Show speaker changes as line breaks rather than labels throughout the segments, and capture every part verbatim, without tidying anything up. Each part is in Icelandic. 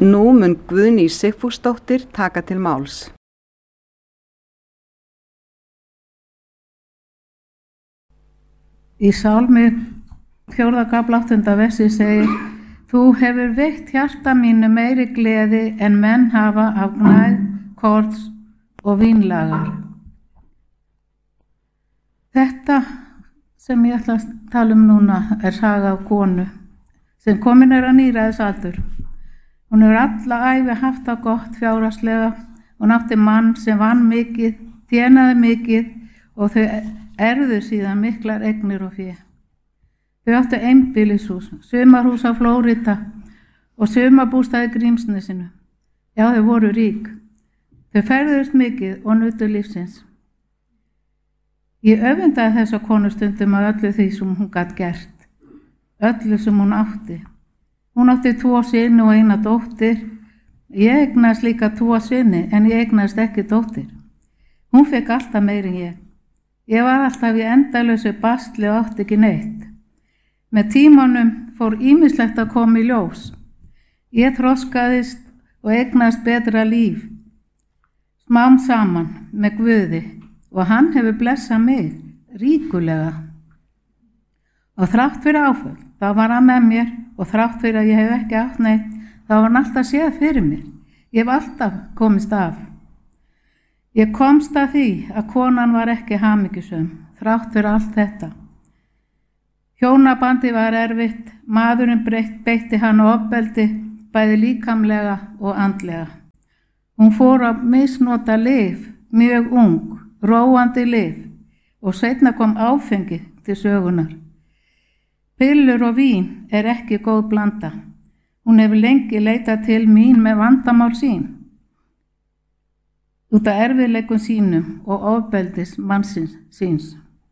Nú mun Guðný Sigfúsdóttir taka til máls.
Í sálmi fjórða kafla áttunda versi segir: Þú hefur veitt hjarta mínu meiri gleði en menn hafa af gnægð, korns og vínlagar. Þetta sem ég ætla að tala um núna er saga af konu sem komin er að níræðisaldur. Hún hefur alla ævi haft það gott fjárhagslega. Hún átti mann sem vann mikið, þénaði mikið og þau erfðu síðan miklar eignir og fé. Þau áttu einbýlishús, sumarhús á Flórida og sumarbústað í Grímsnesinu. Já, þau voru rík. Þau ferðuðust mikið og nutu lífsins. Ég öfundaði þessa konu stundum af öllu því sem hún gat gert, öllu sem hún átti. Hún átti tvo syni og eina dóttir. Ég eignaðist líka tvo syni en ég eignaðist ekki dóttir. Hún fekk alltaf meir en ég. Ég var alltaf í endalausu basli og átti ekki neitt. Með tímanum fór ýmislegt að koma í ljós. Ég þroskaðist og eignaðist betra líf. Smám saman með Guði og hann hefur blessað mig ríkulega. Og þrátt fyrir áföll, þá var hann með mér og þrátt fyrir að ég hef ekki átt neitt, þá var hann alltaf séð fyrir mér. Ég hef alltaf komist af. Ég komst að því að konan var ekki hamingjusöm, þrátt fyrir allt þetta. Hjónabandi var erfitt, maðurinn beitti hann ofbeldi, bæði líkamlega og andlega. Hún fór að misnota lyf, mjög ung, róandi lyf og seinna kom áfengi til sögunar. Pillur og vín er ekki góð blanda. Hún hefur lengi leitað til mín með vandamál sín. Út af erfiðleikum sínum og ofbeldis mannsins síns.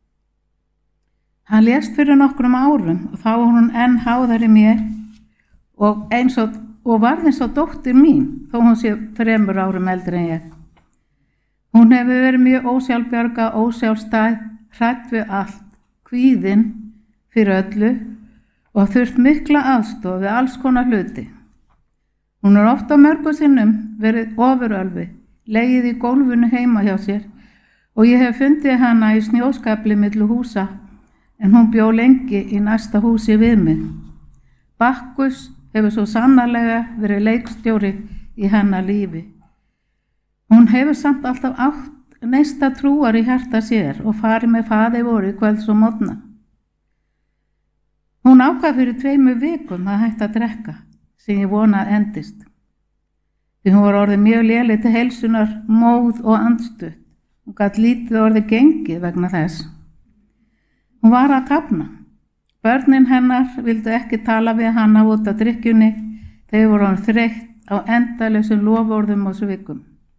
Hann lést fyrir nokkrum árum og þá var hún enn háðari mér og, eins og, og varð eins og dóttir mín, þó hún sé þremur árum eldri en ég. Hún hefur verið mjög ósjálfbjarga, ósjálfstæð, hrædd við allt, kvíðin fyrir öllu og þurft mikla aðstoð við alls konar hluti. Hún er oft á mörgum sinnum verið ofurölvi, legið í gólfinu heima hjá sér og ég hef fundið hana í snjóskafli milli húsa en hún bjó lengi í næsta húsi við mig. Bakkus hefur svo sannarlega verið leikstjóri í hennar lífi. Hún hefur samt alltaf átt neista trúar í hjarta sér og farið með faði voru kvölds og morgna. Hún ákvað fyrir tveimur vikum að hætta að drekka, sem ég vona að endist. Því hún var orðið mjög léleg til heilsunar, móð og andstutt. Hún gat lítið orðið gengið vegna þess. Hún var að kafna. Börnin hennar vildu ekki tala við hana út af drykkjunni. Þau voru hann þreytt á endalausum loforðum og svikum.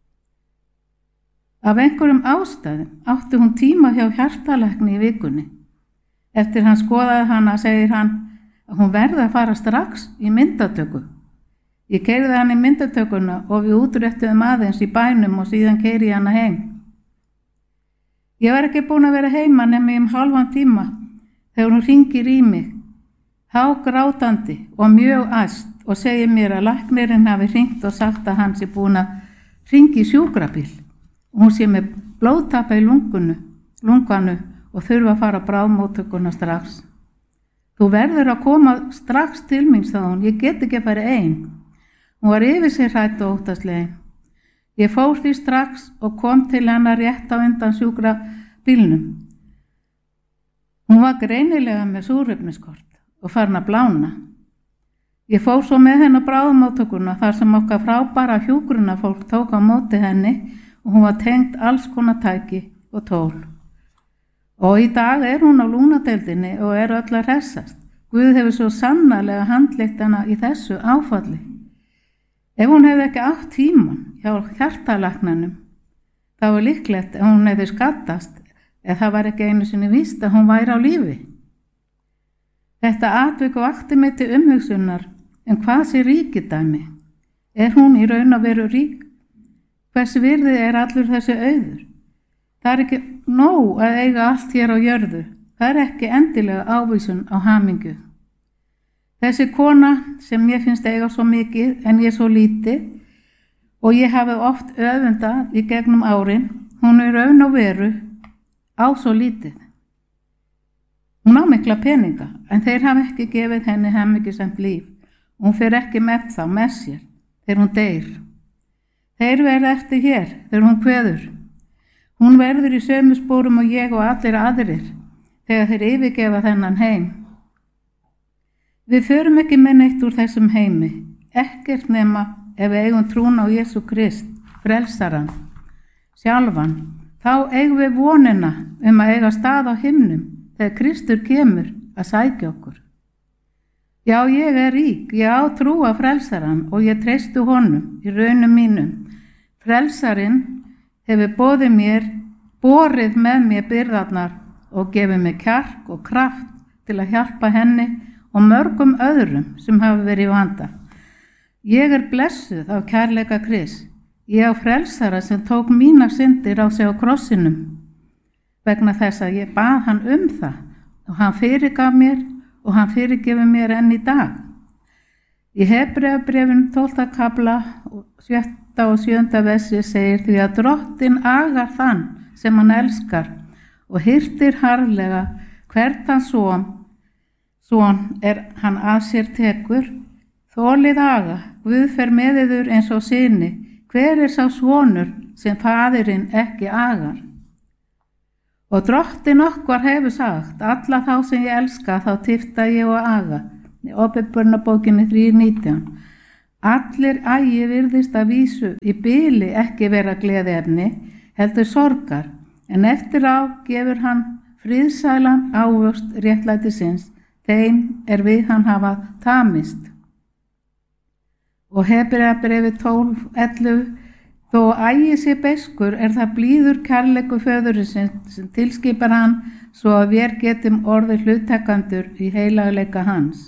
Af einhverjum ástæðum átti hún tíma hjá hjartalækni í vikunni. Eftir hann skoðaði hana segir hann að hún verði að fara strax í myndatöku. Ég keyrði hann í myndatökuna og við útréttuðum aðeins í bænum og síðan keyri ég hana heim. Ég var ekki búin að vera heima nema um hálfan tíma þegar hún hringir í mig, hágrátandi og mjög æst og segir mér að læknirinn hafi hringt og sagt að hann sé búin að hringi í sjúkrabíl og hún sé með blóðtappa í lungunu, lunganu og þurfa að fara á bráðmóttökuna strax. Þú verður að koma strax til mín, sagði hún, ég get ekki að fara ein. Hún var yfir sér hrædd og óttaslegin. Ég fór því strax og kom til hennar rétt á undan sjúkrabílnum. Hún var greinilega með súrefniskort og farin að blána. Ég fór svo með henni á bráðmóttökuna þar sem okkar frábæra hjúkrunarfólk tók á móti henni og hún var tengd alls konar tæki og tól. Og í dag er hún á lúnadeildinni og er öll að hressast. Guð hefur svo sannarlega handleitt hana í þessu áfalli. Ef hún hefði ekki átt tíman hjá hjartalæknanum, þá er líklegt að hún hefði skaddast eða það var ekki einu sinni víst að hún væri á lífi. Þetta atvik vakti mig til umhugsunar en hvað sé ríkidæmi? Er hún í raun að veru rík? Hvers virði er allur þessi auður? Það er ekki nóg að eiga allt hér á jörðu. Það er ekki endilega ávísun á hamingju. Þessi kona sem mér finnst eiga svo mikið en ég svo lítið og ég hafi oft öfundað í gegnum árin, hún er raun og veru á svo lítið. Hún á mikla peninga en þeir hafa ekki gefið henni hamingjusamt líf. Hún fer ekki með þá með sér þegar hún deyr. Þeir verða eftir hér þegar hún kveður. Hún verður í sömu spórum og ég og allir aðrir þegar þeir yfirgefa þennan heim. Við förum ekki með neitt úr þessum heimi, ekkert nema ef við eigum trún á Jesú Krist, frelsaran, sjálfan. Þá eigum við vonina um að eiga stað á himnum þegar Kristur kemur að sækja okkur. Já, ég er rík, ég á trú á frelsaran og ég treystu honum í raunum mínum. Frelsarinn hefur boðið mér, borið með mér byrðarnar og gefið mér kjark og kraft til að hjálpa henni og mörgum öðrum sem hafa verið í vanda. Ég er blessuð af kærleika Krists. Ég á frelsara sem tók mínar syndir á sig á krossinum vegna þess að ég bað hann um það og hann fyrirgaf mér og hann fyrirgefur mér enn í dag. Í Hebreabréfinu tólfta kafla sjötta og sjöunda versi segir því að Drottinn agar þann sem hann elskar og hirtir harðlega hvert hans son, son er hann að sér tekur. Þolið aga, Guð fer með yður eins og syni. Hver er sá sonur sem faðirinn ekki agar? Og Drottinn okkar hefur sagt, alla þá sem ég elska þá tifta ég og aga. Í Opinberunarbókinni þrjú nítján. Allir agi virðist að vísu í bili ekki vera gleðiefni, heldur sorgar, en eftir á gefur hann friðsælan ávöxt réttlætisins, þeim er við hann hafa tamist. Og Hebreabréfið tólf ellefu, þó ægi sé beiskur er það blíður kærleikur föðurisins sem tilskipar hann svo að við getum orðið hluttekandur í heilagleika hans.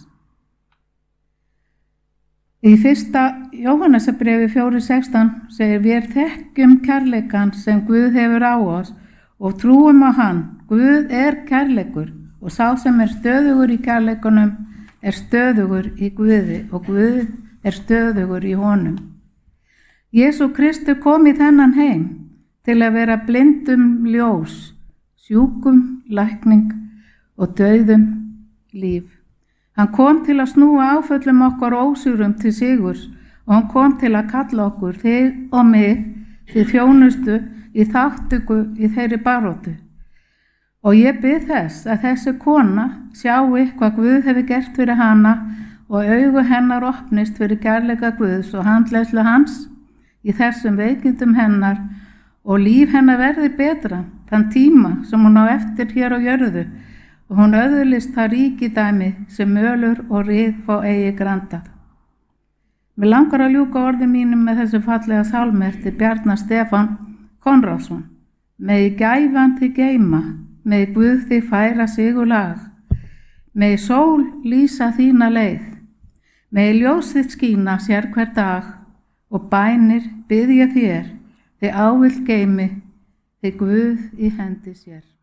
Í fyrsta Jóhannesarbréfi fjóra sextán segir við þekkjum kærleikan sem Guð hefur á oss og trúum á hann. Guð er kærleikur og sá sem er stöðugur í kærleikunum er stöðugur í Guði og Guð er stöðugur í honum. Jesú Kristur kom í þennan heim til að vera blindum ljós, sjúkum lækning og dauðum líf. Hann kom til að snúa áföllum okkar ósýrum til sigurs og hann kom til að kalla okkur, þig og mig, til þjónustu í þátttöku í þeirri baróttu. Og ég bið þess að þessi kona sjái hvað Guð hefur gert fyrir hana og augu hennar opnist fyrir kærleika Guðs og handleiðslu hans í þessum veikindum hennar og líf hennar verði betra þann tíma sem hún á eftir hér á jörðu og hún öðlist það ríkidæmi sem ölur og rið fá eigi grandað. Mér langar að ljúka orði mínum með þessu fallega sálmi eftir Bjarna Stefán Konráðsson. Megi gæfan þig geyma, megi Guð þig færa sigurlag, megi sól lýsa þína leið, megi ljósið skína sér hver dag og bænir biðja þér, þig ávill geymi, þig Guð í hendi sér.